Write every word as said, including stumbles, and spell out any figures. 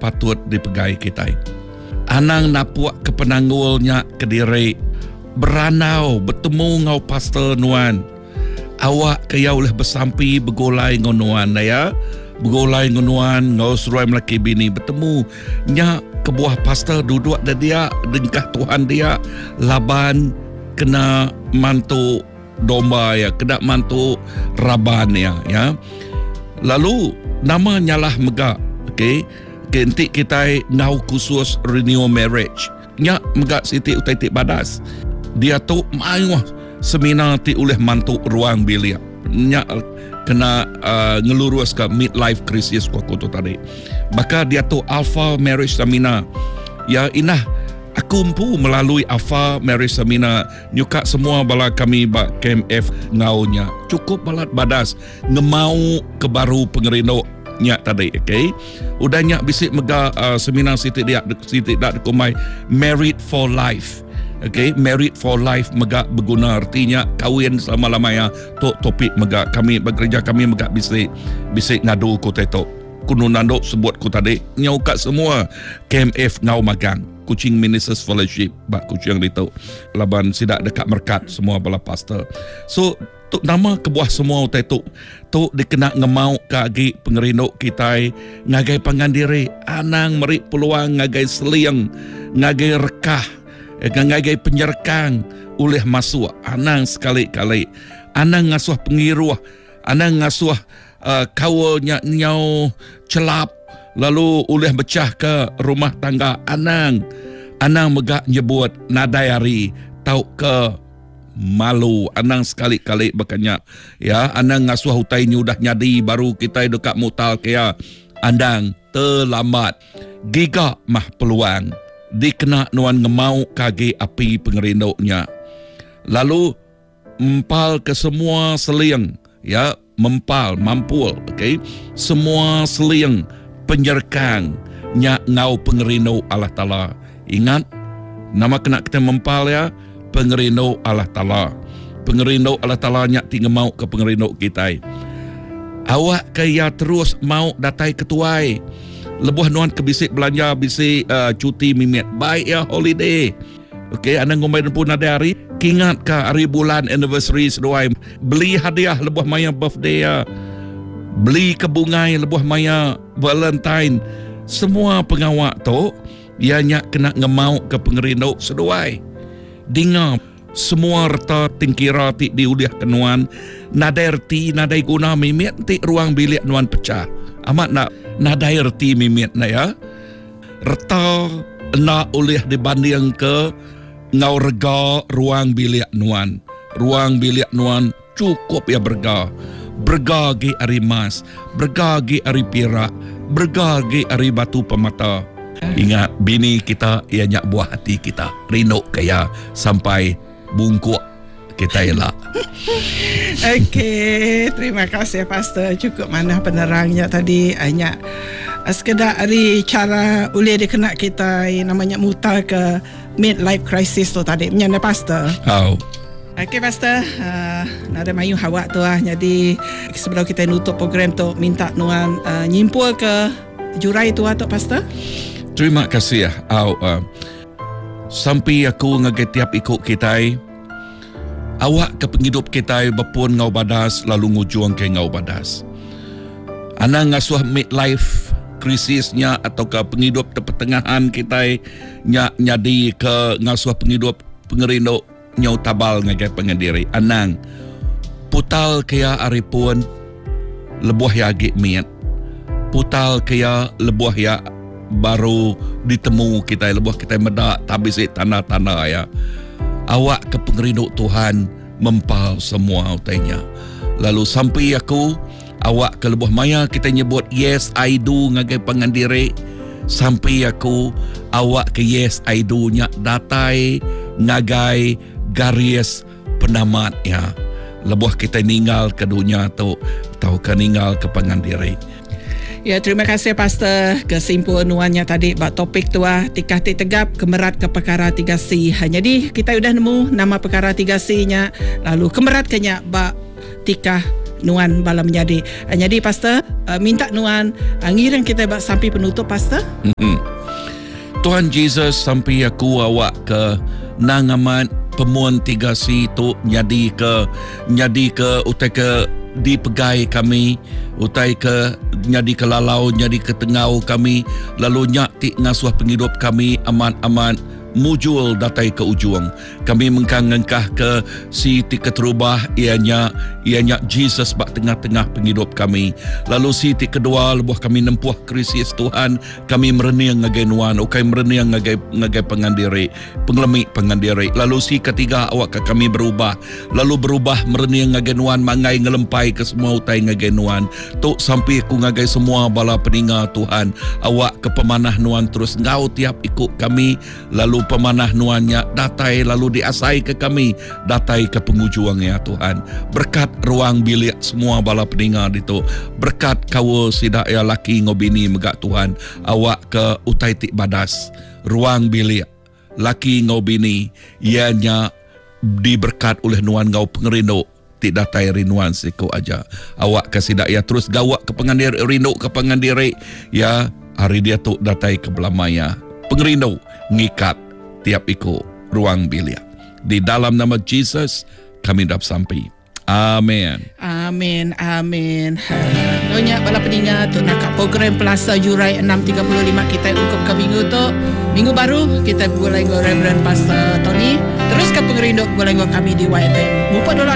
patut dipegai kita. Anang napuak ke penanggulnya ke diri beranau bertemu ngau pastor nuan. Awak kaya oleh bersampi bergolai ngonuan ya. Bergolai ngonuan ngau suruh melaki bini bertemu nya kebuah pastor duduk dan dia dengkah Tuhan dia laban kena mantu domba ya, kena mantu raban ya, ya. Lalu nama nyalah megak, okey. Kentik kita ngau khusus renew marriage. Nya megak siti utai tik badas. Dia tu maiwah seminar ti oleh mantu ruang bilik. Nya kena uh, ngelurus ke midlife crisis aku tu tadi. Maka dia tu alpha marriage seminar. Ya inah aku empu melalui Alpha Marriage Seminar nyuka semua bala kami ba K M F ngaunya cukup balat badas ngemau ke baru pengerino nya tadi, okey. Udahnya bisik mega uh, seminar siti dia siti dak kumai married for life. Okey, married for life mega berguna artinya kahwin selama-lamanya. Tok topik mega kami bekerja kami mega bisik bisik ngadu ku teto. Kuno nandok sebut ku tadi nyau kat semua K M F ngau magang Kuching Ministers Fellowship bak kucing itu laban sidak dekat merkat semua bala pastor. So tu nama kebuah semua utai tu tu dikena ngemau kagi pengerindok kita ngagai pangandiri anang merik peluang ngagai seliang ngagai rekah ngagai penyerkang oleh masuk anang sekali-kali anang ngasuh pengiruah anang ngasuh Uh, kawal nyau celap lalu oleh becah ke rumah tangga anang anang megak nyebut nadayari tau ke malu anang sekali-kali berkanyak ya anang ngasuh hutai nyudah nyadi baru kita dekat mutal kaya andang terlambat gigak mah peluang dikena nuan ngemau kage api pengerindoknya lalu empal ke semua seliang ya mempal, mampul, okey. Semua seliang penyerkang nya ngau pengerino Allah Ta'ala. Ingat, nama kena kita mempal ya, pengerino Allah Ta'ala. Pengerino Allah Ta'ala nya tinggal mau ke pengerino kita. Awak kaya terus mau datai ketuai. Lebuh nuan ke bisik belanja, bisik uh, cuti mimit. Baik ya, holiday. Okey, anda ngomel pun ada hari. Kingat ke hari bulan anniversary seduai. Beli hadiah lebuh maya birthday ya. Beli kebungai lebuh maya Valentine. Semua pengawak tu ianya kena ngemau ke pengerindok seduai. Dengar semua reta tingkira ti diuliah kenuan nadai reti nadai guna mimit ti ruang bilik nuan pecah. Amat nak nadai reti mimit na ya. Reta nak uliah dibanding ke ngau rega ruang bilik nuan. Ruang bilik nuan cukup ya berga. Berga ge ari emas, berga ge ari perak, berga ge ari batu permata. Ingat bini kita ianya buah hati kita. Rindu kaya sampai bungkuk kita elak. Okey, terima kasih Pastor. Cukup mana penerangnya tadi. Hanya sekedar hari cara boleh dikena kita namanya mutar ke midlife crisis tu tadi. Menyana Pastor. Oh. Okey Pastor, uh, ada mayu awak tu lah. Jadi sebelum kita nutup program tu, minta nuan uh, nyimpul ke jurai tu lah tu Pastor. Terima kasih ya. Oh, uh, sampai aku ngagai tiap ikut kita, awak ke penghidup kita berpun ngau badas lalu ngujuang ke ngau badas. Ana ngasuh midlife krisisnya atau ke penghidup pertengahan kita nya nyadi ke ngasuh penghidup pengerindok nyau tabal ngagai pengendiri anang putal kaya aripun lebuah ya agik miat putal kaya lebuah ya baru ditemu kita lebuah kita medak tabis tanah-tanah ya awak ke pengerindok Tuhan mempal semua utainya lalu sampai aku awak ke lebuah maya kita nyebut yes I do ngagai pengendiri sampai aku awak ke yes I do nya datai ngagai garis penamat ya lebuh kita ninggal ke dunia tu tahu ke ninggal ke pengandiri. Ya, terima kasih Pastor kesimpulan nuannya tadi bak topik tu ah tikah ti tegap kemerat ke perkara tiga C. Jadi kita sudah nemu nama perkara tiga C nya lalu kemerat kenya bak tikah Nuan bala menjadi. Uh, jadi pastor, uh, minta Nuan uh, ngiring kita bak sampai penutup pastor. Mm-hmm. Tuhan Yesus sampai aku awak ke nangaman pemuan tiga si tu nyadi ke nyadi ke utai ke dipegai kami, utai ke nyadi ke lalau, nyadi ke tengau kami, lalu nyak ti ngasuh penghidup kami aman-aman mujul datai ke ujung. Kami mengkangengkah ke si ti keterubah ianya ianya Jesus bak tengah-tengah penghidup kami. Lalu si ti kedua lebuh kami nempuh krisis Tuhan, kami mereniang ngagai nuan, ukai mereniang ngagai ngagai pengandiri, pengelemik pengandiri. Lalu si ketiga awak ke kami berubah, lalu berubah mereniang ngagai nuan, mangai ngelempai ke semua utai ngagai nuan. Tok sampai ku ngagai semua bala peninga Tuhan, awak ke pemanah nuan terus ngau tiap ikut kami, lalu pemanah nuannya datai lalu diasai ke kami, datai ke pengujuang ya Tuhan. Berkat ruang bilik semua bala peninga itu, berkat kau sidak ya laki ngobini megak Tuhan, awak ke utai tik badas ruang bilik laki ngobini ianya diberkat oleh nuan ngau pengerindu tik datai rinuan siko aja. Awak ke sidak ya terus gawak ke pengandir rindu ke pengandiri ya, hari dia tu datai ke belamaya pengerindu ngikat tiap ikut ruang bilik. Di dalam nama Jesus kami dah sampai. Amin. Amin. Amin. Banyak bala peningat tu nak program Plaza Jurai enam tiga lima kita ungkap ke minggu tu. Minggu baru kita boleh ngorek Reverend Pastor Tony. Terus ke pengerinduk boleh ngorek kami di Y F M. Mupa dulu